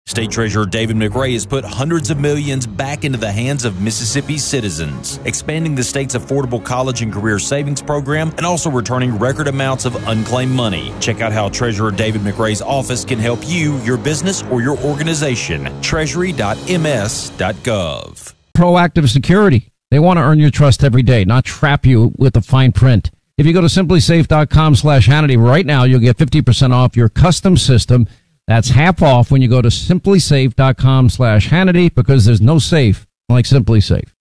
State Treasurer David McRae has put hundreds of millions back into the hands of Mississippi citizens, expanding the state's affordable college and career savings program and also returning record amounts of unclaimed money. Check out how Treasurer David McRae's office can help you, your business, or your organization. Treasury.ms.gov. Proactive Security. They want to earn your trust every day, not trap you with the fine print. If you go to simplysafe.com/Hannity right now, you'll get 50% off your custom system. That's half off when you go to simplysafe.com/Hannity, because there's no safe like Simply Safe.